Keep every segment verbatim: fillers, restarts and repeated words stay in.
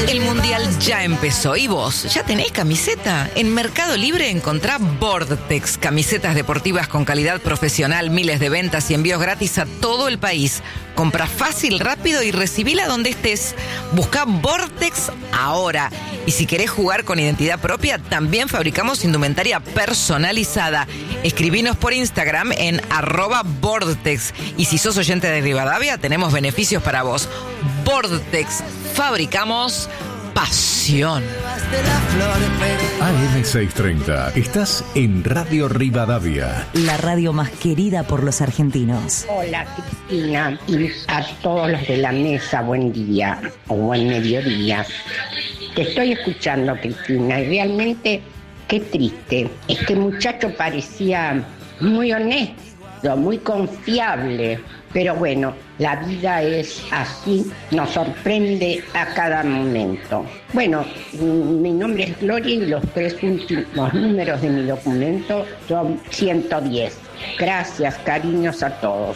El Mundial ya empezó. ¿Y vos? ¿Ya tenés camiseta? En Mercado Libre encontrá Vortex, camisetas deportivas con calidad profesional, miles de ventas y envíos gratis a todo el país. Compra fácil, rápido y recibila donde estés. Busca Vortex ahora. Y si querés jugar con identidad propia, también fabricamos indumentaria personalizada. Escribinos por Instagram en arroba Vortex. Y si sos oyente de Rivadavia, tenemos beneficios para vos. Vortex. Fabricamos pasión. A M seiscientos treinta. Estás en Radio Rivadavia. La radio más querida por los argentinos. Hola Cristina y a todos los de la mesa, buen día o buen mediodía. Te estoy escuchando, Cristina, y realmente qué triste. Este muchacho parecía muy honesto, muy confiable. Pero bueno, la vida es así, nos sorprende a cada momento. Bueno, mi nombre es Gloria y los tres últimos números de mi documento son ciento diez. Gracias, cariños a todos.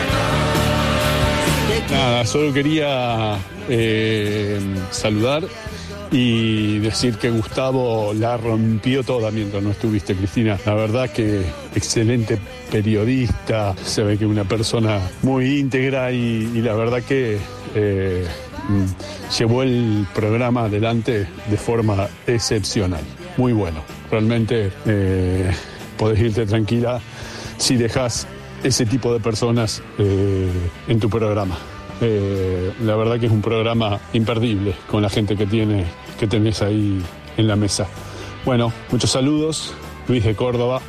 Nada, solo quería eh, saludar y decir que Gustavo la rompió toda mientras no estuviste, Cristina. La verdad que excelente periodista, se ve que una persona muy íntegra y, y la verdad que eh, llevó el programa adelante de forma excepcional. Muy bueno, realmente eh, podés irte tranquila si dejas ese tipo de personas eh, en tu programa. Eh, la verdad que es un programa imperdible con la gente que tiene que tenés ahí en la mesa. Bueno, muchos saludos, Luis de Córdoba.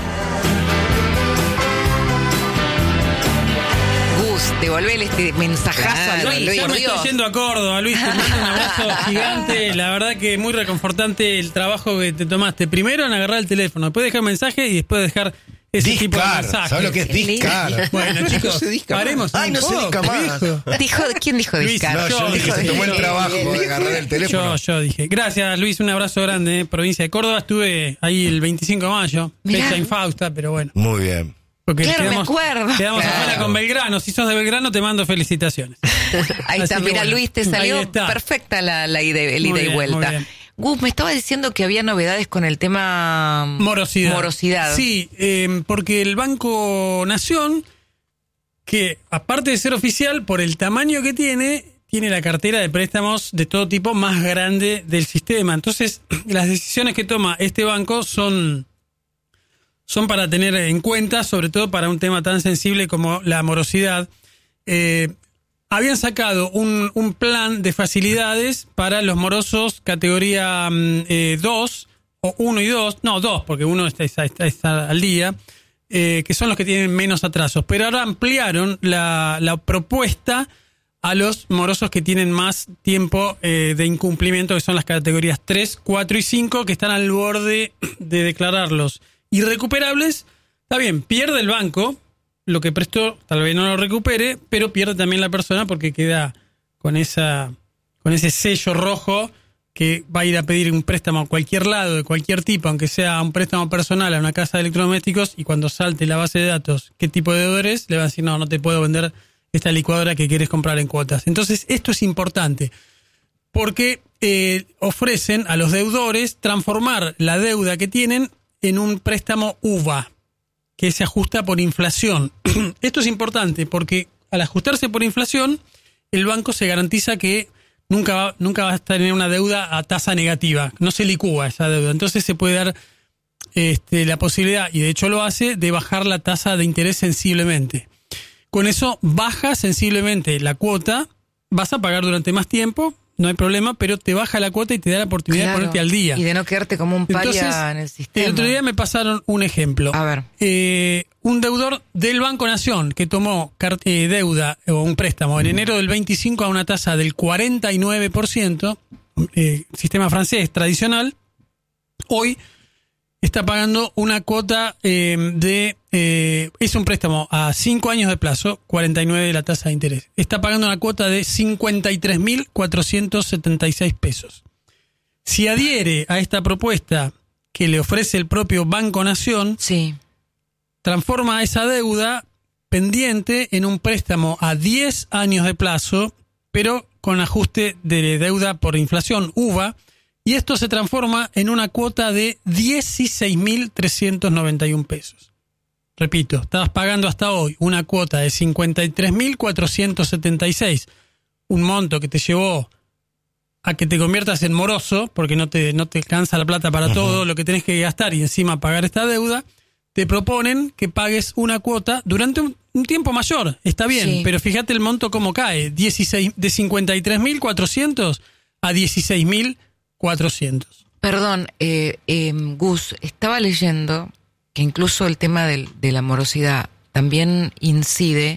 Gus, devolvele este mensajazo Claro, a Luis. Luis, ya me estoy yendo a Córdoba, Luis, te mando un abrazo gigante. La verdad que muy reconfortante el trabajo que te tomaste. Primero en agarrar el teléfono, después dejar mensaje y después dejar ese discar, tipo de mensaje. ¿Sabes lo que es discar? Bueno, chicos, no se paremos. Ay, no se disca más. Dijo, ¿quién dijo Luis, discar? No, yo dije, se tomó el trabajo de agarrar el teléfono. Yo, yo dije. Gracias, Luis, un abrazo grande. Eh. Provincia de Córdoba, estuve ahí el veinticinco de mayo. Mirá. Fecha infausta, pero bueno. Muy bien. Porque Claro, quedamos, me acuerdo. quedamos Claro. afuera con Belgrano. Si sos de Belgrano, te mando felicitaciones. Ahí Así está, que mira, bueno, Luis, te ahí salió está. perfecta la, la ida, el Muy ida y bien, vuelta. muy bien. Gus, me estaba diciendo que había novedades con el tema Morosidad. morosidad. Sí, eh, porque el Banco Nación, que aparte de ser oficial, por el tamaño que tiene, tiene la cartera de préstamos de todo tipo más grande del sistema. Entonces, las decisiones que toma este banco son, son para tener en cuenta, sobre todo para un tema tan sensible como la morosidad. Eh, Habían sacado un, un plan de facilidades para los morosos categoría eh, dos, o uno y dos, no, dos, porque uno está, está, está, está al día, eh, que son los que tienen menos atrasos. Pero ahora ampliaron la, la propuesta a los morosos que tienen más tiempo eh, de incumplimiento, que son las categorías tres, cuatro y cinco, que están al borde de declararlos irrecuperables. Está bien, pierde el banco lo que prestó, tal vez no lo recupere, pero pierde también la persona porque queda con esa con ese sello rojo que va a ir a pedir un préstamo a cualquier lado, de cualquier tipo, aunque sea un préstamo personal a una casa de electrodomésticos, y cuando salte la base de datos qué tipo de deudor es, le va a decir, no, no te puedo vender esta licuadora que quieres comprar en cuotas. Entonces, esto es importante, porque eh, ofrecen a los deudores transformar la deuda que tienen en un préstamo U V A, que se ajusta por inflación. Esto es importante porque al ajustarse por inflación, el banco se garantiza que nunca va, nunca va a tener una deuda a tasa negativa, no se licúa esa deuda. Entonces se puede dar este, la posibilidad, y de hecho lo hace, de bajar la tasa de interés sensiblemente. Con eso baja sensiblemente la cuota, vas a pagar durante más tiempo, no hay problema, pero te baja la cuota y te da la oportunidad Claro. de ponerte al día. Y de no quedarte como un paria Entonces, en el sistema. el otro día me pasaron un ejemplo. A ver. Eh, un deudor del Banco Nación que tomó car- eh, deuda o un préstamo en enero del veinticinco a una tasa del cuarenta y nueve por ciento, eh, sistema francés tradicional, hoy está pagando una cuota eh, de... Eh, es un préstamo a cinco años de plazo, cuarenta y nueve de la tasa de interés. Está pagando una cuota de cincuenta y tres mil cuatrocientos setenta y seis pesos. Si adhiere a esta propuesta que le ofrece el propio Banco Nación, sí, transforma esa deuda pendiente en un préstamo a diez años de plazo, pero con ajuste de deuda por inflación, U V A, y esto se transforma en una cuota de dieciséis mil trescientos noventa y uno pesos. Repito, estabas pagando hasta hoy una cuota de cincuenta y tres mil cuatrocientos setenta y seis, un monto que te llevó a que te conviertas en moroso, porque no te, no te alcanza la plata para uh-huh. todo lo que tenés que gastar y encima pagar esta deuda. Te proponen que pagues una cuota durante un, un tiempo mayor. Está bien, sí. Pero fíjate el monto cómo cae. dieciséis, de cincuenta y tres mil cuatrocientos a dieciséis mil cuatrocientos. Perdón, eh, eh, Gus, estaba leyendo que incluso el tema del, de la morosidad también incide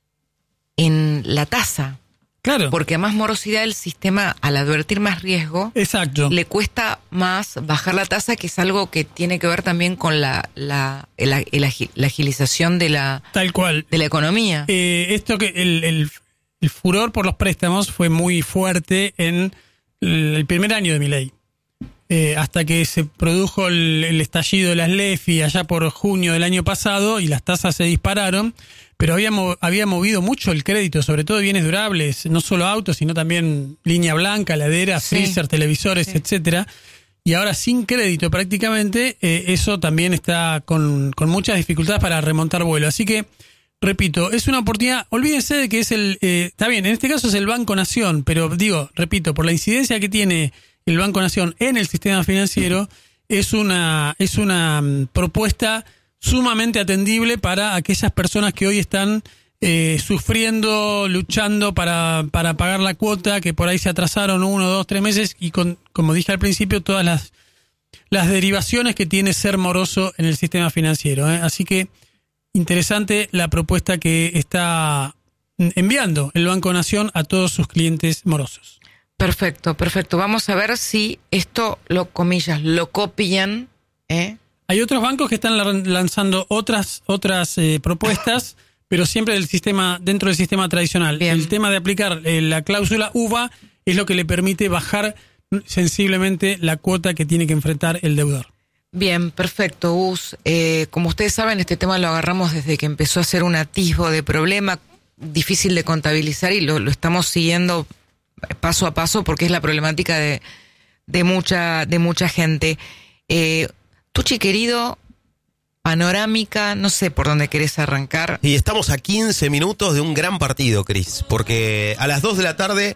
en la tasa. Claro. Porque a más morosidad el sistema, al advertir más riesgo, exacto, le cuesta más bajar la tasa, que es algo que tiene que ver también con la la, la, la, la agilización de la, tal cual, de la economía. Eh, esto que el, el, el furor por los préstamos fue muy fuerte en el primer año de Milei. Eh, hasta que se produjo el, el estallido de las L E F I allá por junio del año pasado y las tasas se dispararon, pero había, había movido mucho el crédito, sobre todo de bienes durables, no solo autos, sino también línea blanca, heladeras, sí. freezer, televisores, sí. etcétera. Y ahora sin crédito prácticamente, eh, eso también está con, con muchas dificultades para remontar vuelo. Así que, repito, es una oportunidad, olvídense de que es el, eh, está bien, en este caso es el Banco Nación, pero digo, repito, por la incidencia que tiene el Banco Nación en el sistema financiero, es una, es una um, propuesta sumamente atendible para aquellas personas que hoy están eh, sufriendo, luchando para, para pagar la cuota, que por ahí se atrasaron uno, dos, tres meses, y con, como dije al principio, todas las, las derivaciones que tiene ser moroso en el sistema financiero, ¿eh? Así que interesante la propuesta que está enviando el Banco Nación a todos sus clientes morosos. Perfecto, perfecto. Vamos a ver si esto, lo comillas, lo copian, ¿eh? Hay otros bancos que están lanzando otras otras eh, propuestas, pero siempre del sistema, dentro del sistema tradicional. Bien. El tema de aplicar eh, la cláusula U V A es lo que le permite bajar sensiblemente la cuota que tiene que enfrentar el deudor. Bien, perfecto, Gus. Eh, como ustedes saben, este tema lo agarramos desde que empezó a ser un atisbo de problema, difícil de contabilizar, y lo, lo estamos siguiendo paso a paso porque es la problemática de, de mucha de mucha gente. Eh, Tucci, querido, panorámica, no sé por dónde querés arrancar. Y estamos a quince minutos de un gran partido, Cris, porque a las dos de la tarde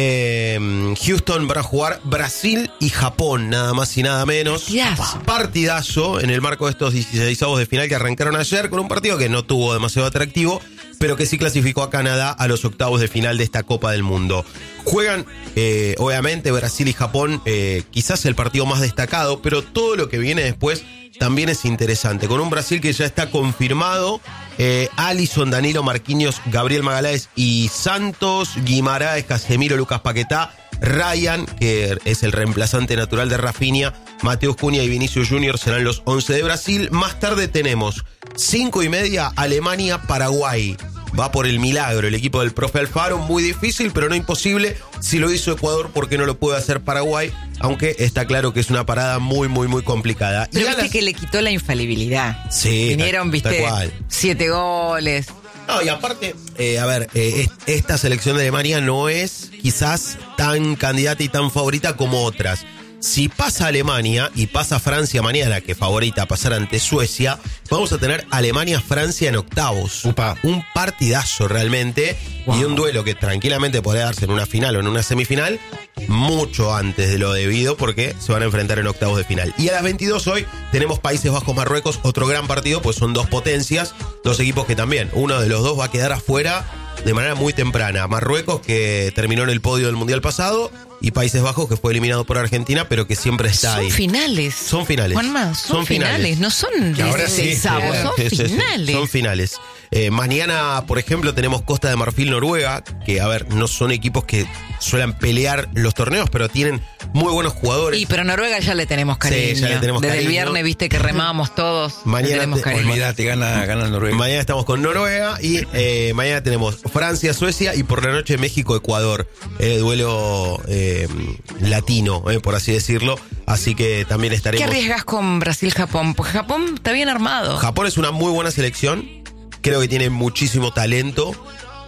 eh, Houston va a jugar Brasil y Japón, nada más y nada menos. Partidazo. Partidazo en el marco de estos dieciseisavos de final que arrancaron ayer, con un partido que no tuvo demasiado atractivo, pero que sí clasificó a Canadá a los octavos de final de esta Copa del Mundo. Juegan, eh, obviamente, Brasil y Japón, eh, quizás el partido más destacado, pero todo lo que viene después también es interesante. Con un Brasil que ya está confirmado, eh, Alisson, Danilo, Marquinhos, Gabriel Magalhães y Santos, Guimaraes, Casemiro, Lucas Paquetá, Ryan, que es el reemplazante natural de Rafinha, Mateus Cunha y Vinicius Junior serán los once de Brasil. Más tarde tenemos cinco y media, Alemania-Paraguay. Va por el milagro el equipo del profe Alfaro, muy difícil pero no imposible. Si lo hizo Ecuador, ¿por qué no lo puede hacer Paraguay? Aunque está claro que es una parada muy, muy, muy complicada. Pero y viste las... que le quitó la infalibilidad. Sí. Vinieron, tal, viste, tal cual. siete goles. No, y aparte, eh, a ver, eh, esta selección de Alemania no es quizás tan candidata y tan favorita como otras. Si pasa Alemania y pasa Francia mañana, que favorita a pasar ante Suecia, vamos a tener Alemania-Francia en octavos. Upa. Un partidazo realmente. Wow. Y un duelo que tranquilamente podría darse en una final o en una semifinal mucho antes de lo debido, porque se van a enfrentar en octavos de final. Y a las veintidós hoy tenemos Países Bajos-Marruecos, otro gran partido, pues son dos potencias, dos equipos que también, uno de los dos va a quedar afuera de manera muy temprana. Marruecos, que terminó en el podio del Mundial pasado, y Países Bajos, que fue eliminado por Argentina, pero que siempre está son ahí. Finales. Son finales. Juanma, son, son finales. finales, no son dieciseisavos, sí, son sí, finales. Sí, son finales. Eh, mañana, por ejemplo, tenemos Costa de Marfil-Noruega, que, a ver, no son equipos que suelen pelear los torneos, pero tienen muy buenos jugadores. Y pero a Noruega ya le tenemos cariño. Sí, ya le tenemos Desde cariño. el viernes, viste que remábamos todos. Mañana te, olvídate, gana, gana Noruega. Mañana estamos con Noruega y eh, mañana tenemos Francia-Suecia y por la noche México-Ecuador. Eh, duelo eh, latino, eh, por así decirlo. Así que también estaremos. ¿Qué arriesgas con Brasil-Japón? Porque Japón está bien armado. Japón es una muy buena selección. Creo que tiene muchísimo talento.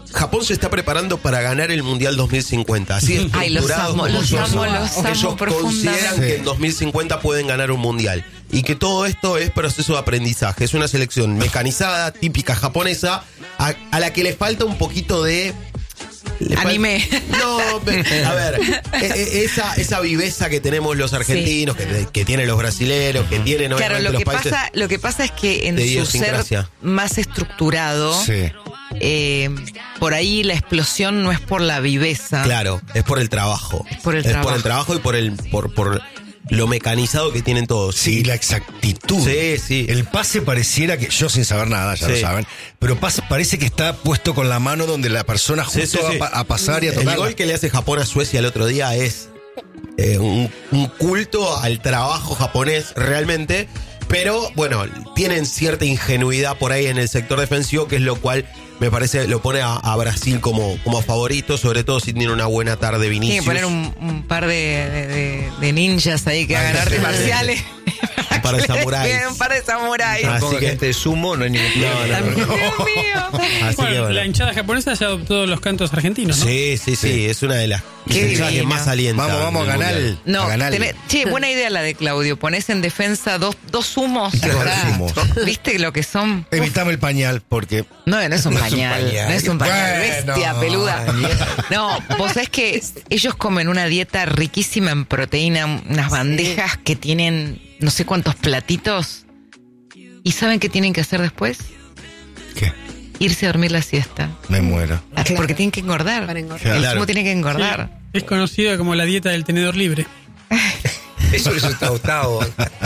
Japón se está preparando para ganar el Mundial dos mil cincuenta. Así es. Ay, los amo, los amo, los amo Ellos profundamente. consideran que en dos mil cincuenta pueden ganar un Mundial. Y que todo esto es proceso de aprendizaje. Es una selección mecanizada, típica japonesa, a, a la que le falta un poquito de... Anime. No, a ver, esa, esa viveza que tenemos los argentinos, sí. que, que tienen los brasileros, que tienen claro, obviamente lo que los países. Pasa, lo que pasa es que en su ser más estructurado, sí. eh, por ahí la explosión no es por la viveza. Claro, es por el trabajo. Es por el es trabajo. por el trabajo y por el por, por lo mecanizado que tienen todos. Sí, la exactitud. Sí, sí. El pase pareciera que, yo sin saber nada, ya sí. lo saben, pero pase, parece que está puesto con la mano donde la persona justo sí, sí, sí. va a pasar y a tocar. El gol que le hace Japón a Suecia el otro día es eh, un, un culto al trabajo japonés realmente, pero bueno, tienen cierta ingenuidad por ahí en el sector defensivo, que es lo cual me parece lo pone a, a Brasil como, como favorito, sobre todo si tiene una buena tarde Vinicius. Tiene que poner un, un par de, de, de ninjas ahí que hagan artes marciales. Un par de samuráis. Un par de samuráis. Así que gente de sumo no hay ningún problema. No, no, no. Dios mío. Así bueno, que, bueno. La hinchada japonesa ya adoptó los cantos argentinos, ¿no? Sí, sí, sí, sí. Es una de las hinchadas que más alienta. Vamos, vamos a ganar. No, a ganar. Tenés, che, buena idea la de Claudio. Ponés en defensa dos, dos sumos. Sumos. ¿Viste lo que son? Evitame el pañal, porque... No, no es un no pañal. Es un pañal. No es un pañal. Bueno, bestia, peluda. No, vos sabés que ellos comen una dieta riquísima en proteína, unas bandejas sí. que tienen no sé cuántos platitos. ¿Y saben qué tienen que hacer después? ¿Qué? Irse a dormir la siesta. Me muero. Porque tienen que engordar. Para engordar. El sumo tiene que engordar. Sí. Es conocida como la dieta del tenedor libre. Eso es tautado.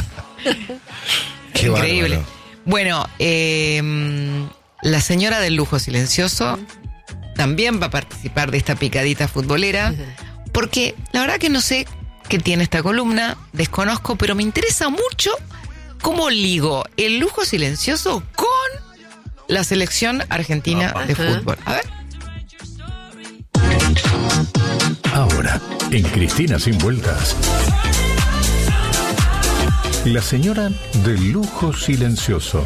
Qué increíble. Bárbaro. Bueno, eh, la señora del lujo silencioso también va a participar de esta picadita futbolera, porque la verdad que no sé qué tiene esta columna, desconozco, pero me interesa mucho cómo ligo el lujo silencioso con la selección argentina Opa. de fútbol. A ver. Ahora, en Cristina Sin Vueltas, la señora del lujo silencioso.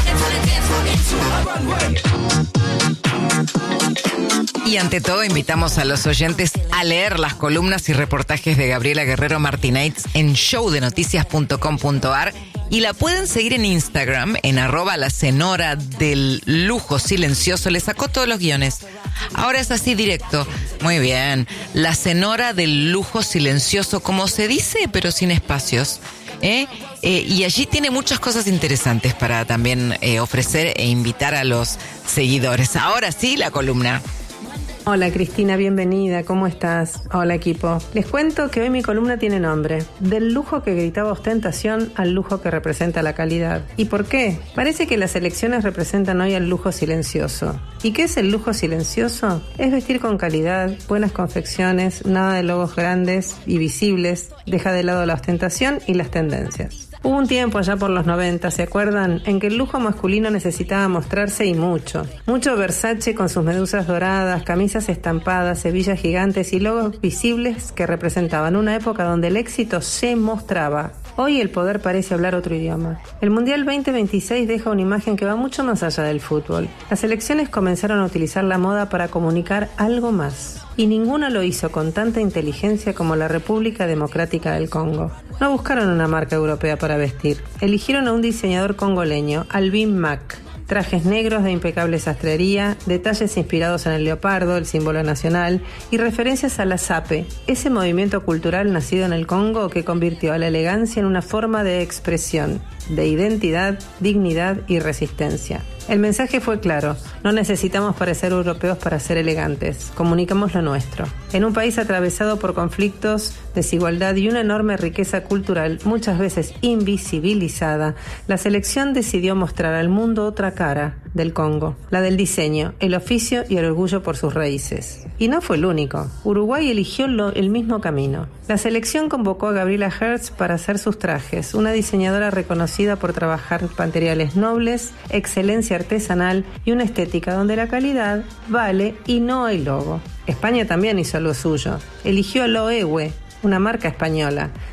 Y ante todo invitamos a los oyentes a leer las columnas y reportajes de Gabriela Guerrero Martínez en show de noticias punto com punto a r y la pueden seguir en Instagram en arroba la senora del lujo silencioso. Le sacó todos los guiones. Ahora es así directo. Muy bien. La senora del lujo silencioso, como se dice, pero sin espacios. ¿Eh? Eh, y allí tiene muchas cosas interesantes para también eh, ofrecer e invitar a los seguidores. Ahora sí, la columna. Hola Cristina, bienvenida, ¿cómo estás? Hola equipo. Les cuento que hoy mi columna tiene nombre: del lujo que gritaba ostentación al lujo que representa la calidad. ¿Y por qué? Parece que las elecciones representan hoy al lujo silencioso. ¿Y qué es el lujo silencioso? Es vestir con calidad, buenas confecciones, nada de logos grandes y visibles, deja de lado la ostentación y las tendencias. Hubo un tiempo allá por los noventa, ¿se acuerdan?, en que el lujo masculino necesitaba mostrarse y mucho. Mucho Versace con sus medusas doradas, camisas estampadas, hebillas gigantes y logos visibles que representaban una época donde el éxito se mostraba. Hoy el poder parece hablar otro idioma. El Mundial veinte veintiséis deja una imagen que va mucho más allá del fútbol. Las elecciones comenzaron a utilizar la moda para comunicar algo más. Y ninguna lo hizo con tanta inteligencia como la República Democrática del Congo. No buscaron una marca europea para vestir. Eligieron a un diseñador congoleño, Albin Mac. Trajes negros de impecable sastrería, detalles inspirados en el leopardo, el símbolo nacional, y referencias a la zape, ese movimiento cultural nacido en el Congo que convirtió a la elegancia en una forma de expresión, de identidad, dignidad y resistencia. El mensaje fue claro: no necesitamos parecer europeos para ser elegantes, comunicamos lo nuestro. En un país atravesado por conflictos, desigualdad y una enorme riqueza cultural, muchas veces invisibilizada, la selección decidió mostrar al mundo otra cara del Congo, la del diseño, el oficio y el orgullo por sus raíces. Y no fue el único. Uruguay eligió lo, el mismo camino. La selección convocó a Gabriela Hertz para hacer sus trajes, una diseñadora reconocida por trabajar materiales nobles, excelencia artesanal y una estética donde la calidad vale y no hay logo. España también hizo lo suyo. Eligió a Loewe, una marca española.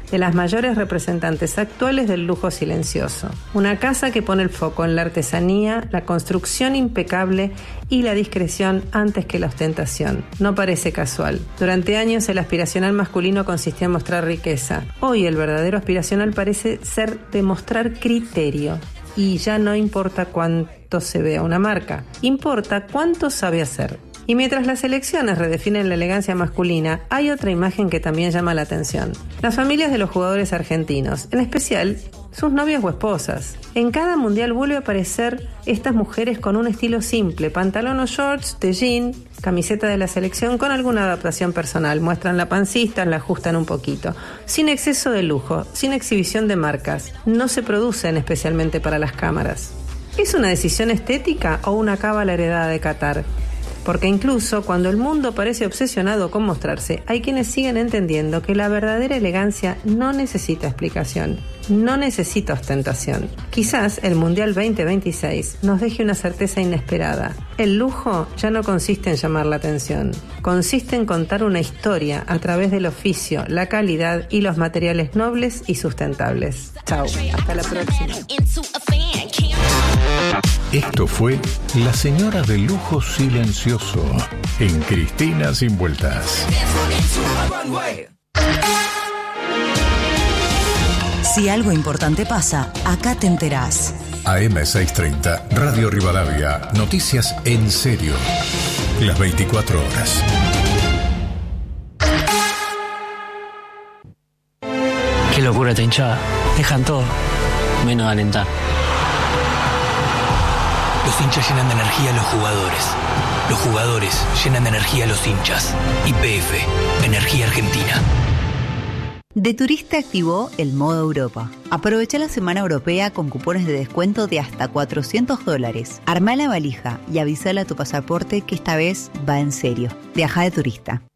de las mayores representantes actuales del lujo silencioso. Una casa que pone el foco en la artesanía, la construcción impecable y la discreción antes que la ostentación. No parece casual. Durante años el aspiracional masculino consistía en mostrar riqueza. Hoy el verdadero aspiracional parece ser demostrar criterio. Y ya no importa cuánto se vea una marca, importa cuánto sabe hacer. Y mientras las elecciones redefinen la elegancia masculina, hay otra imagen que también llama la atención. Las familias de los jugadores argentinos, en especial sus novias o esposas. En cada mundial vuelve a aparecer estas mujeres con un estilo simple, pantalón o shorts de jean, camiseta de la selección con alguna adaptación personal. Muestran la pancita, la ajustan un poquito. Sin exceso de lujo, sin exhibición de marcas. No se producen especialmente para las cámaras. ¿Es una decisión estética o una cábala heredada de Qatar? Porque incluso cuando el mundo parece obsesionado con mostrarse, hay quienes siguen entendiendo que la verdadera elegancia no necesita explicación, no necesita ostentación. Quizás el Mundial veinte veintiséis nos deje una certeza inesperada. El lujo ya no consiste en llamar la atención, consiste en contar una historia a través del oficio, la calidad y los materiales nobles y sustentables. Chao, hasta la próxima. Esto fue La Señora del Lujo Silencioso en Cristina Sin Vueltas. Si algo importante pasa, acá te enterás. A M seiscientos treinta, Radio Rivadavia, noticias en serio. Las veinticuatro horas. Qué locura esta hinchada. Dejan todo, menos alentar. Los hinchas llenan de energía a los jugadores. Los jugadores llenan de energía a los hinchas. Y P F, Energía Argentina. De Turista activó el modo Europa. Aprovecha la semana europea con cupones de descuento de hasta cuatrocientos dólares. Armá la valija y avísale a tu pasaporte que esta vez va en serio. Viaja de turista.